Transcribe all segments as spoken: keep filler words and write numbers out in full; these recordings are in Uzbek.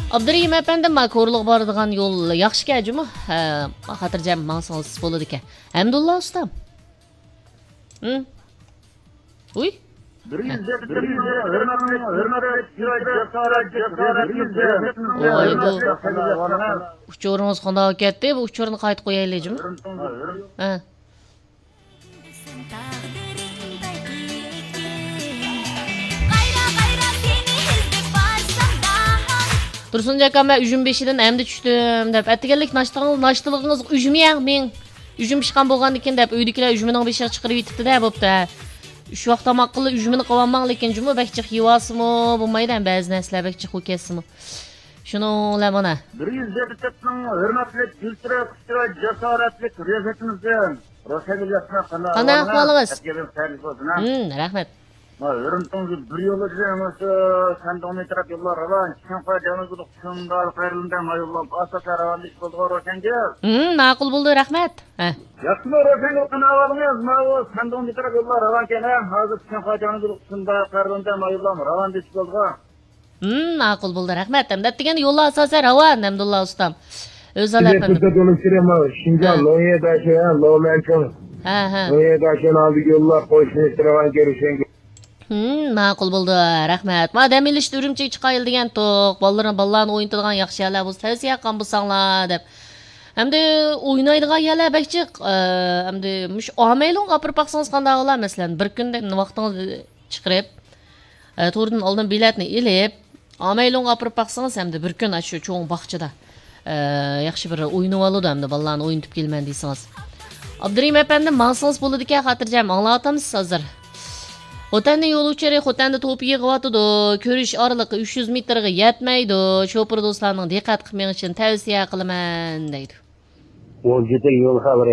Abdurrahim efendim, ma ko'rliq boradigan yo'l yaxshi kajimi? Ha, xotirjam maqsangiz bo'ladi ekan. Hamdullah ustam. Hm? Uy? Voy bu uchoringiz qanday ketdi? Bu uchorini qaytib qo'yaylikmi? Ha. Tursun Jakan ben üzüm beşiden hem de düştüm dep. Ettigenlik naştığınız naştılığınız üzüm yeğen men. Üzüm pişkan bolgan ekan dep. Uydakilar üzümünün beşiğe çıkarıp yetipti de bopta. Şu vaqt tamaqqılı üzümünü qavanmang lekin jumu bekçik yuvasımı bulmaydı hem bazı nesler bekçik ukesimi. Şunu lemona. Bir yüzde bitetinin hürmetli, kültürel, kültürel, cesaretli, riyazetinizden. Roşabiliyasına kana. Kana ahvalınız. Hmm, rahmet. Ma örümtüğünüzü bir yolu diyemezse sen de onu itiraf yollar alan. Çıkan faydanızı şundan ayrılından ayıllap asata ravanlık bulduğu roşan gel. Hmm, makul buldu rahmet. Yakın o roşan yoldan avalımız. Ma o sen de onu itiraf yollar alan gene. Hazır çıkan faydanızı şundan ayrılından ayıllap ravanlık bulduğu. Hmm, makul buldu rahmet. Hem de ettigen yolla asasen ravan Hamdullah ustam. Özel efendim. efendim. Size dolu sürem abi. Şincan Lonya'ya taşıyan, Lonya'ya Lonya'ya taşıyan aldık yollar. Koşun istiravan görüşen. Hmm, ma'qul bo'ldi. Rahmat. Madam ilishdi urumchik chiqayil degan to'q. Bolalarni bolalarni o'yintirgan yaxshi yerlar bo'lsa tavsiya qilgan bo'lsanglar deb. Hamda o'ynaydigan yerlar bakchiq, hamda mush omaylon gapirib baqsangiz qanday bo'lar masalan, bir kunda vaqtingizni chiqarib, to'rdan oldin biletni ilib, omaylon gapirib baqsangiz hamda bir kun shu cho'ng baqchada yaxshi bir o'ynab oladi hamda bolalarni o'yintib kelman deysangiz. Abdurrahim efendim, maqsangiz bo'ladi ekan, xotirjam anglatamiz hozir. Xotanda yo'lovchilar Xotanda to'pi yig'yotidi. Ko'rish oraliqi uch yuz metrga yetmaydi. Chopir do'stlarning diqqat qilmang uchun tavsiya qilaman deydi. o'n yetti yo'l xabari.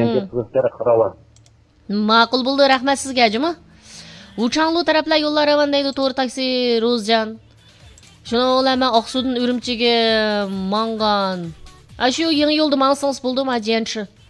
Ma'qul bo'ldi, rahmat sizga jima. Uchanlu taraflar yo'llar ravan deydi to'g'ri taksi Ro'zjan. Shuni olaman Oqsuvdan Urumchiga mangan. Ashu yangi yo'lda maqsangiz bo'ldimi, ajenchi?